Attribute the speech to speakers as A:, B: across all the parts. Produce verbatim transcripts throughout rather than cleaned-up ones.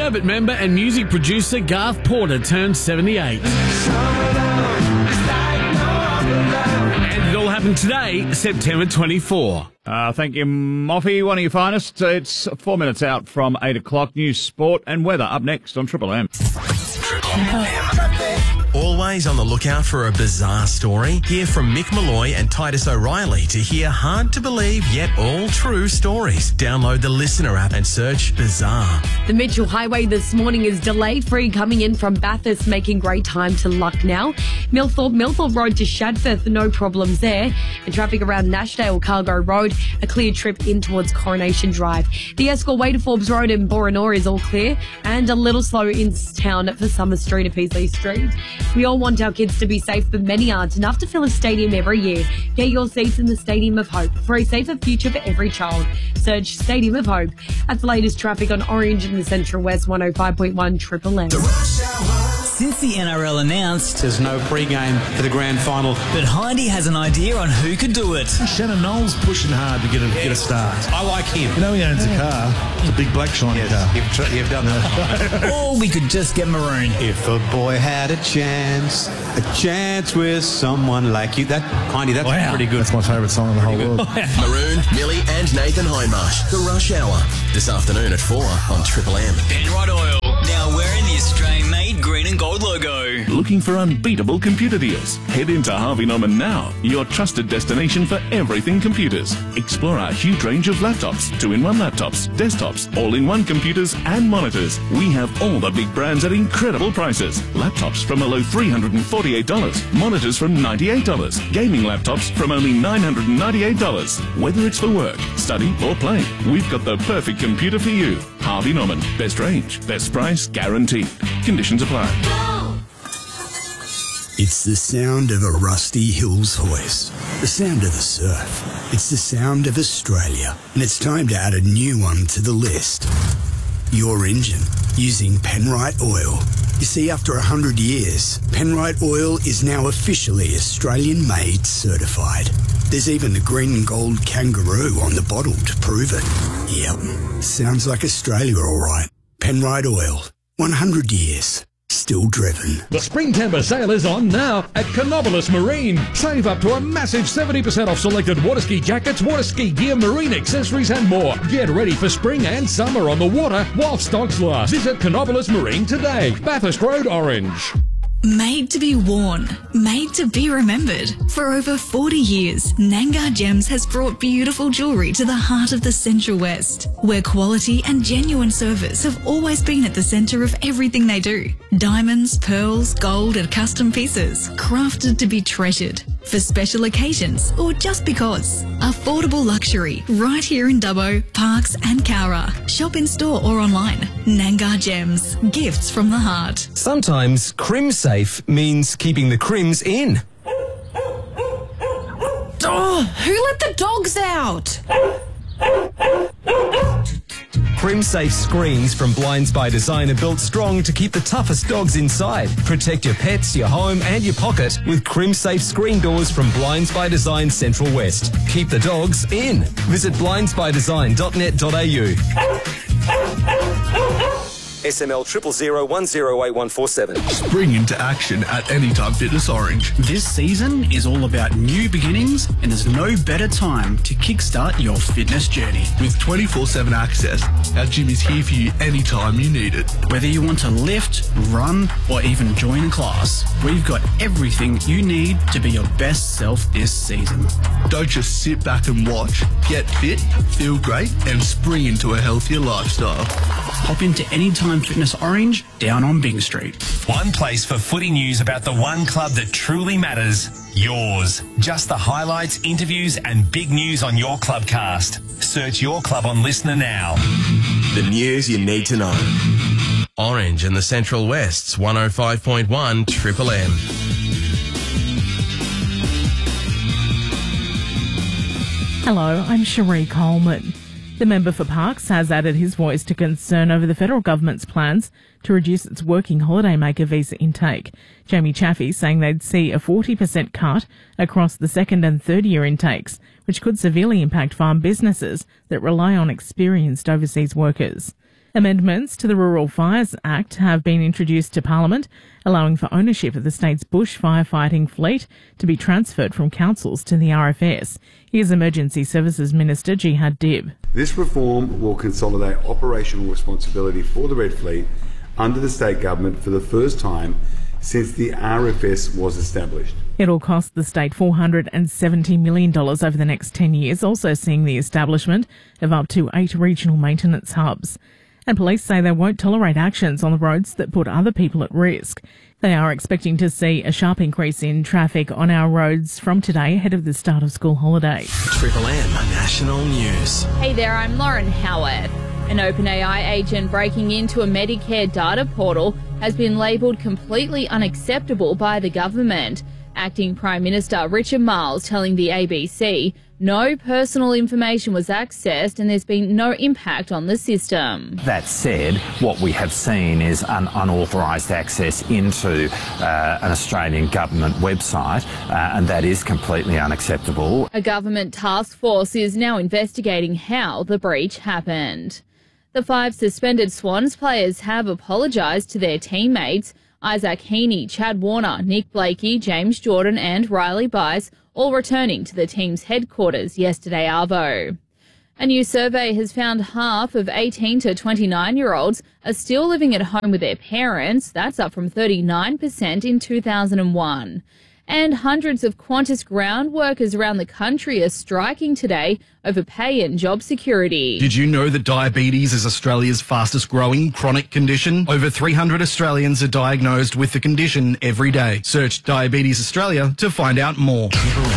A: Sherbet member and music producer Garth Porter turned seventy-eight. And it all happened today, September twenty-fourth.
B: Uh, thank you, Moffy, one of your finest. It's four minutes out from eight o'clock. News, sport and weather up next on Triple M.
C: Triple M. Always on the lookout for a bizarre story? Hear from Mick Malloy and Titus O'Reilly to hear hard-to-believe yet all-true stories. Download the Listener app and search Bizarre.
D: The Mitchell Highway this morning is delayed-free coming in from Bathurst, making great time to Lucknow. Millthorpe, Millthorpe Road to Shadforth, no problems there. And traffic around Nashdale, Cargo Road, a clear trip in towards Coronation Drive. The Escort way to Forbes Road in Boranor is all clear, and a little slow in town for Summer Street and Peasley Street. We all want our kids to be safe, but many aren't. Enough to fill a stadium every year. Get your seats in the Stadium of Hope for a safer future for every child. Search Stadium of Hope. At the latest traffic on Orange in the Central West, one oh five point one Triple M.
E: Since the N R L announced
F: there's no pre-game for the grand final,
E: but Hindy has an idea on who could do it.
G: Shannon Knowles pushing hard to get a, get a start.
F: I like him.
G: You know he owns a car. It's a big black shiny
F: yes,
G: car.
F: You've, tr- you've done that.
E: Or we could just get maroon.
F: If a boy had a chance, a chance with someone like you. That, Hindy, that's
G: wow.
F: pretty good.
G: That's my favourite song in the whole world.
C: Maroon, Millie and Nathan Hindmarsh. The Rush Hour. This afternoon at four on Triple M.
E: Penrite Oil. Now wearing the Australian-made green and gold logo.
H: Looking for unbeatable computer deals? Head into Harvey Norman now, your trusted destination for everything computers. Explore our huge range of laptops, two-in-one laptops, desktops, all-in-one computers and monitors. We have all the big brands at incredible prices. Laptops from a low three hundred forty-eight dollars, monitors from ninety-eight dollars, gaming laptops from only nine hundred ninety-eight dollars. Whether it's for work, study or play, we've got the perfect computer for you. Harvey Norman, best range, best price, guaranteed. Conditions apply.
I: It's the sound of a Rusty Hills hoist, the sound of the surf. It's the sound of Australia, and it's time to add a new one to the list. Your engine, using Penrite Oil. You see, after one hundred years, Penrite Oil is now officially Australian-made certified. There's even the green and gold kangaroo on the bottle to prove it. Yep, sounds like Australia all right. Penrite Oil, one hundred years. Still driven.
J: The Spring Timber sale is on now at Canobolas Marine. Save up to a massive seventy percent off selected water ski jackets, water ski gear, marine accessories and more. Get ready for spring and summer on the water while stocks last. Visit Canobolas Marine today. Bathurst Road, Orange.
K: Made to be worn, made to be remembered. For over forty years, Nangar Gems has brought beautiful jewellery to the heart of the Central West, where quality and genuine service have always been at the centre of everything they do. Diamonds, pearls, gold and custom pieces, crafted to be treasured. For special occasions or just because. Affordable luxury right here in Dubbo, Parks and Cowra. Shop in store or online. Nangar Gems, gifts from the heart.
L: Sometimes Crim Safe means keeping the crims in.
M: Oh, who let the dogs out?
L: Crim-safe screens from Blinds by Design are built strong to keep the toughest dogs inside. Protect your pets, your home and your pocket with Crim-safe screen doors from Blinds by Design Central West. Keep the dogs in. Visit blinds by design dot net dot a u. S M L triple zero one zero eight one four seven.
N: Spring into action at Anytime Fitness Orange.
O: This season is all about new beginnings, and there's no better time to kickstart your fitness journey.
N: With twenty-four seven access, our gym is here for you anytime you need it.
O: Whether you want to lift, run, or even join a class, we've got everything you need to be your best self this season.
N: Don't just sit back and watch. Get fit, feel great, and spring into a healthier lifestyle.
O: Hop into Anytime Fitness Orange down on Bing Street.
C: One place for footy news about the one club that truly matters, yours. Just the highlights, interviews and big news on your clubcast. Search your club on Listener now. The news you need to know. Orange and the Central West's one oh five point one Triple M.
P: Hello, I'm Cherie Coleman. The member for Parks has added his voice to concern over the federal government's plans to reduce its working holidaymaker visa intake. Jamie Chaffey saying they'd see a forty percent cut across the second and third year intakes, which could severely impact farm businesses that rely on experienced overseas workers. Amendments to the Rural Fires Act have been introduced to Parliament, allowing for ownership of the state's bush firefighting fleet to be transferred from councils to the R F S. Here's Emergency Services Minister Jihad Dib.
Q: This reform will consolidate operational responsibility for the Red Fleet under the state government for the first time since the R F S was established.
P: It'll cost the state four hundred seventy million dollars over the next ten years, also seeing the establishment of up to eight regional maintenance hubs. And police say they won't tolerate actions on the roads that put other people at risk. They are expecting to see a sharp increase in traffic on our roads from today ahead of the start of school holiday.
R: Triple M National News.
S: Hey there, I'm Lauren Howard. An OpenAI agent breaking into a Medicare data portal has been labelled completely unacceptable by the government. Acting Prime Minister Richard Marles telling the A B C no personal information was accessed and there's been no impact on the system.
T: That said, what we have seen is an unauthorised access into uh, an Australian government website, uh, and that is completely unacceptable.
S: A government task force is now investigating how the breach happened. The five suspended Swans players have apologised to their teammates. Isaac Heaney, Chad Warner, Nick Blakey, James Jordan and Riley Bice all returning to the team's headquarters yesterday arvo. A new survey has found half of eighteen to twenty-nine-year-olds are still living at home with their parents. That's up from thirty-nine percent in two thousand one. And hundreds of Qantas ground workers around the country are striking today over pay and job security.
U: Did you know that diabetes is Australia's fastest growing chronic condition? Over three hundred Australians are diagnosed with the condition every day. Search Diabetes Australia to find out more.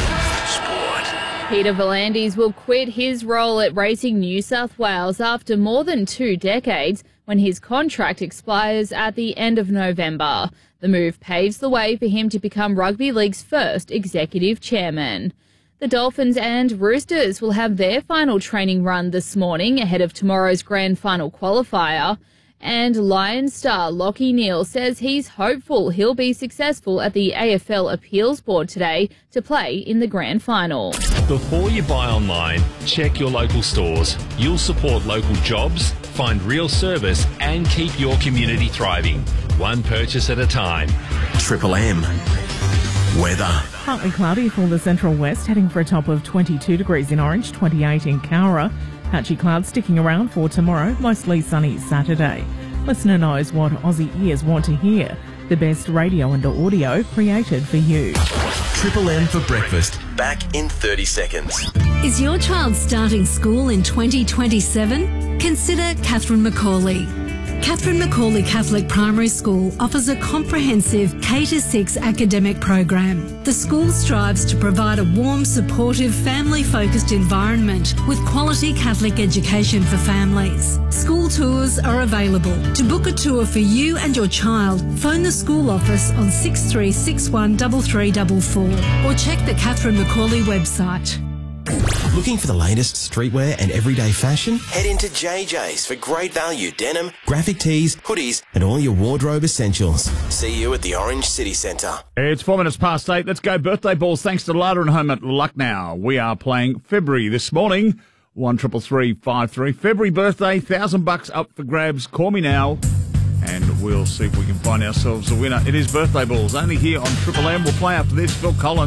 S: Peter V'landys will quit his role at Racing New South Wales after more than two decades when his contract expires at the end of November. The move paves the way for him to become Rugby League's first executive chairman. The Dolphins and Roosters will have their final training run this morning ahead of tomorrow's grand final qualifier. And Lions star Lachie Neale says he's hopeful he'll be successful at the A F L Appeals Board today to play in the grand final.
C: Before you buy online, check your local stores. You'll support local jobs, find real service and keep your community thriving. One purchase at a time.
R: Triple M weather.
P: Partly cloudy for the central west, heading for a top of twenty-two degrees in Orange, twenty-eight in Cowra. Patchy clouds sticking around for tomorrow, mostly sunny Saturday. Listener knows what Aussie ears want to hear. The best radio and audio created for you.
R: Triple M for breakfast. Back in thirty seconds.
V: Is your child starting school in twenty twenty-seven? Consider Catherine Macaulay. Catherine Macaulay Catholic Primary School offers a comprehensive K to six academic program. The school strives to provide a warm, supportive, family-focused environment with quality Catholic education for families. School tours are available. To book a tour for you and your child, phone the school office on six three six one three three four four or check the Catherine Macaulay website.
R: Looking for the latest streetwear and everyday fashion? Head into J J's for great value denim, graphic tees, hoodies, and all your wardrobe essentials. See you at the Orange City Centre.
B: It's four minutes past eight. Let's go birthday balls. Thanks to Lada and Home at Lucknow. We are playing February this morning. One triple three five three. February birthday, thousand bucks up for grabs. Call me now, and we'll see if we can find ourselves a winner. It is birthday balls only here on Triple M. We'll play after this. Phil Collins.